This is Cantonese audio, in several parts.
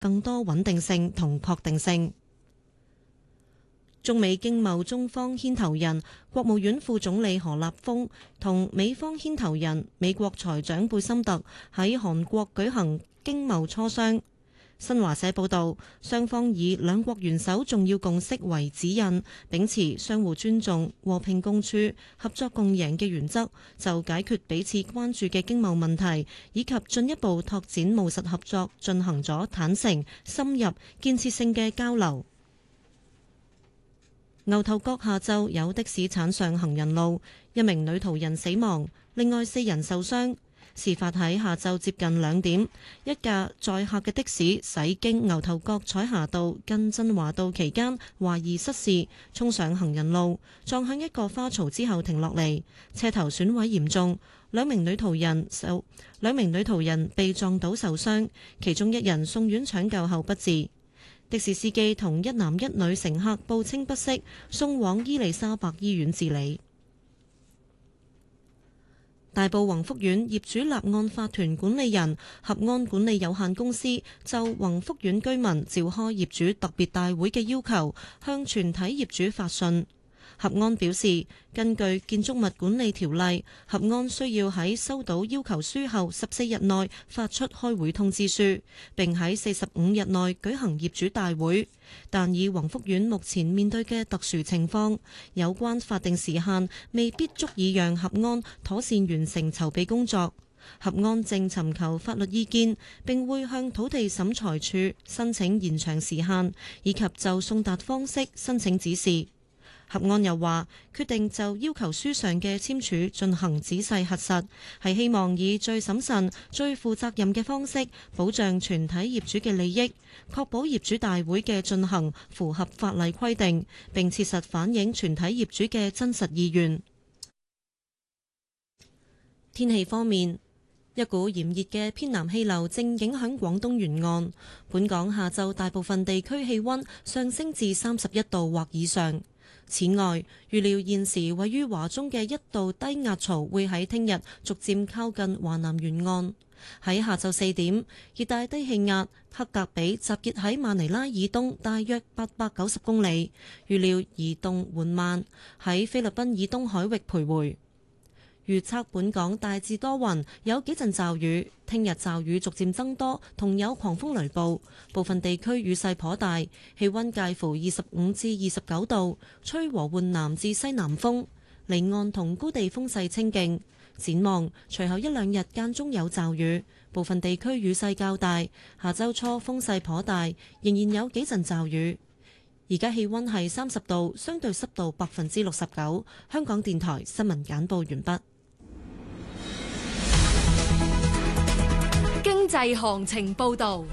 更多穩定性同確定性。中美經貿中方牽頭人國務院副總理何立峰同美方牽頭人美國財長貝森特喺韓國舉行經貿磋商。新華社報道，雙方以兩國元首重要共識為指引，秉持相互尊重、和平共處、合作共贏嘅原則，就解決彼此關注嘅經貿問題以及進一步拓展務實合作進行咗坦誠、深入、建設性嘅交流。牛頭角下晝有的士鏟上行人路，一名女途人死亡，另外4人受傷。事發喺下晝接近2點，一架載客嘅的士駛經牛頭角彩霞道近振華道期間，懷疑失事，衝上行人路，撞向一個花槽之後停落嚟，車頭損毀嚴重。兩名女途人被撞倒受傷，其中1人送院搶救後不治。的士司機同1男1女乘客報稱不適，送往伊利沙伯醫院治理。大埔宏福苑業主立案法團管理人合安管理有限公司就宏福苑居民召開業主特別大會嘅要求，向全體業主發信。合安表示，根據建築物管理條例，合安需要喺收到要求書後14日內發出開會通知書，並喺45日內舉行業主大會。但以宏福苑目前面對嘅特殊情況，有關法定時限未必足以讓合安妥善完成籌備工作。合安正尋求法律意見，並會向土地審裁處申請延長時限，以及就送達方式申請指示。合安又話，決定就要求書上嘅簽署進行仔細核實，係希望以最審慎、最負責任嘅方式保障全體業主嘅利益，確保業主大會嘅進行符合法例規定，並切實反映全體業主嘅真實意願。天氣方面，一股炎熱嘅偏南氣流正影響廣東沿岸，本港下晝大部分地區氣溫上升至31度或以上。此外，預料現時位於華中嘅一道低壓槽會喺聽日逐漸靠近華南沿岸。喺下晝4點，熱帶低氣壓克格比集結喺馬尼拉以東大約890公里，預料移動緩慢，喺菲律賓以東海域徘徊。預測本港大致多雲，有幾陣驟雨。聽日驟雨逐漸增多，同有狂風雷暴，部分地區雨勢頗大。氣溫介乎25至29度，吹和緩南至西南風。離岸同高地風勢清勁。展望隨後1-2日間中有驟雨，部分地區雨勢較大。下週初風勢頗大，仍然有幾陣驟雨。而家氣溫係30度，相對濕度69%。香港電台新聞簡報完畢。 經濟行情報道。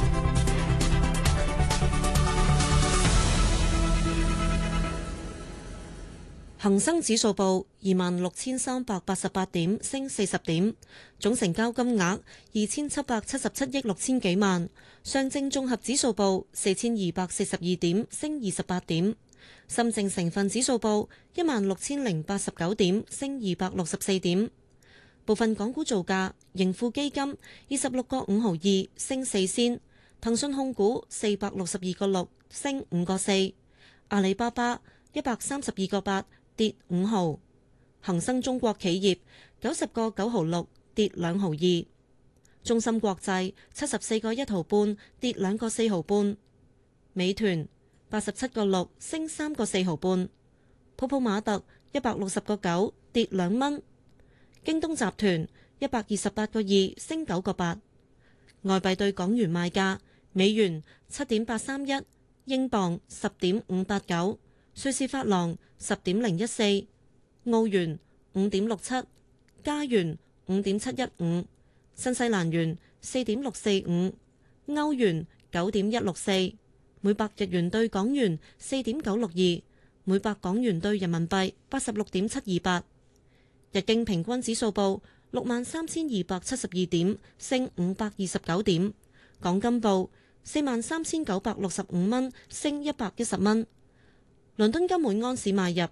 恒生指數報26,388點，升40點，總成交金額2,777億6千幾萬。上證綜合指數報4,242點，升28點。深證成分指數報16,089點，升264點。部分港股造價：盈富基金26個5毫2，升4仙；騰訊控股462個6，升5個4；阿里巴巴132個8，跌5毫；恒生中國企業90個9毫6，跌2毫2；中芯國際74個1毫半，跌2個4毫半；美團87個6，升3個4毫半；泡泡瑪特160個9，跌2蚊。京東集團128個2，升9個8。外幣對港元賣價：美元7.831，英鎊10.589，瑞士法郎10.014，澳元5.67，加元5.715，新西蘭元4.645，歐元9.164，每百日元對港元4.962，每百港元對人民幣86.728。日經平均指數報63,272點，升529點。港金報43,965蚊，升110蚊。倫敦金每安士買入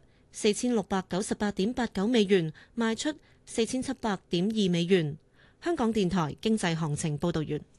4,698.89美元，賣出4,700.2美元。香港電台經濟行情報道完。